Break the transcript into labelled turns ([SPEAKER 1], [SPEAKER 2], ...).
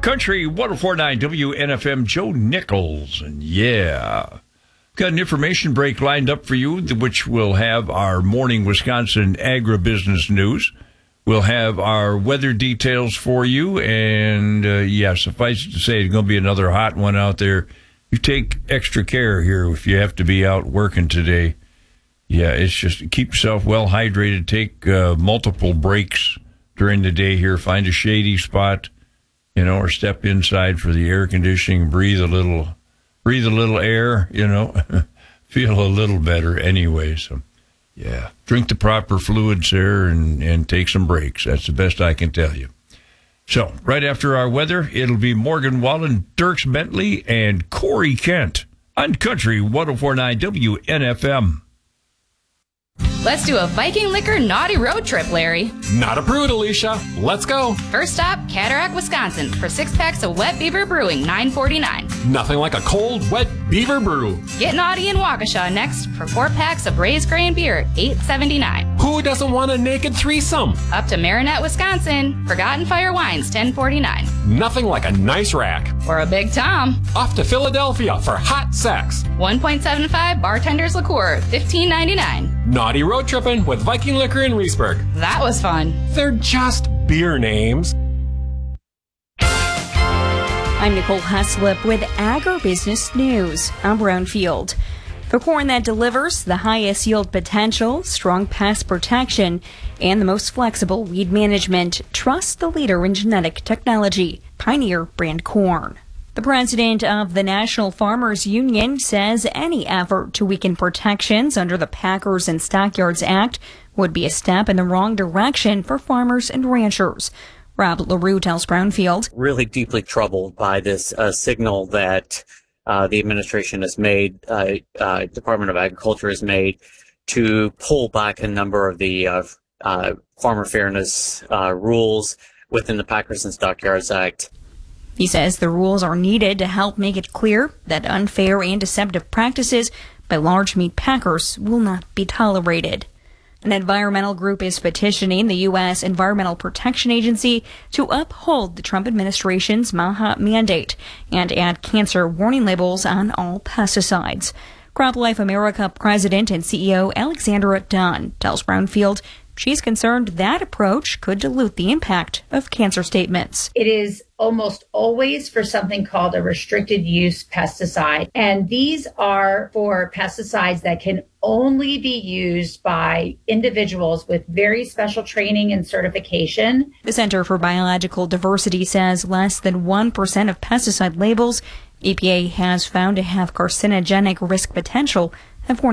[SPEAKER 1] Country 104.9 WNFM, Joe Nichols. And got an information break lined up for you, which will have our morning Wisconsin agribusiness news. We'll have our weather details for you. And, suffice it to say, it's going to be another hot one out there. You take extra care here if you have to be out working today. Yeah, it's just keep yourself well hydrated. Take multiple breaks during the day here. Find a shady spot, or step inside for the air conditioning. Breathe a little air, feel a little better anyway. So, drink the proper fluids there and take some breaks. That's the best I can tell you. So, right after our weather, it'll be Morgan Wallen, Dirks Bentley, and Corey Kent on Country 104.9 WNFM.
[SPEAKER 2] Let's do a Viking Liquor naughty road trip, Larry.
[SPEAKER 3] Not a prude, Alicia. Let's go.
[SPEAKER 2] First stop, Cataract, Wisconsin, for 6 packs of Wet Beaver Brewing, $9.49.
[SPEAKER 3] Nothing like a cold, wet beaver brew.
[SPEAKER 2] Get naughty in Waukesha next for 4 packs of Raised Grain Beer, $8.79.
[SPEAKER 3] Who doesn't want a naked threesome?
[SPEAKER 2] Up to Marinette, Wisconsin, Forgotten Fire Wines, $10.49.
[SPEAKER 3] Nothing like a nice rack.
[SPEAKER 2] Or a Big Tom.
[SPEAKER 3] Off to Philadelphia for hot sex.
[SPEAKER 2] 1.75 Bartender's Liqueur, $15.99.
[SPEAKER 3] Naughty road tripping with Viking Liquor in Reesburg.
[SPEAKER 2] That was fun.
[SPEAKER 3] They're just beer names.
[SPEAKER 4] I'm Nicole Heslip with Agribusiness News. I'm Brownfield. For corn that delivers the highest yield potential, strong pest protection, and the most flexible weed management, trust the leader in genetic technology, Pioneer Brand Corn. The president of the National Farmers Union says any effort to weaken protections under the Packers and Stockyards Act would be a step in the wrong direction for farmers and ranchers. Rob LaRue tells Brownfield.
[SPEAKER 5] Really deeply troubled by this signal that the administration has made, Department of Agriculture has made, to pull back a number of the farmer fairness rules within the Packers and Stockyards Act.
[SPEAKER 4] He says the rules are needed to help make it clear that unfair and deceptive practices by large meat packers will not be tolerated. An environmental group is petitioning the U.S. Environmental Protection Agency to uphold the Trump administration's MAHA mandate and add cancer warning labels on all pesticides. CropLife America President and CEO Alexandra Dunn tells Brownfield she's concerned that approach could dilute the impact of cancer statements.
[SPEAKER 6] It is almost always for something called a restricted use pesticide. And these are for pesticides that can only be used by individuals with very special training and certification.
[SPEAKER 4] The Center for Biological Diversity says less than 1% of pesticide labels EPA has found to have carcinogenic risk potential have warned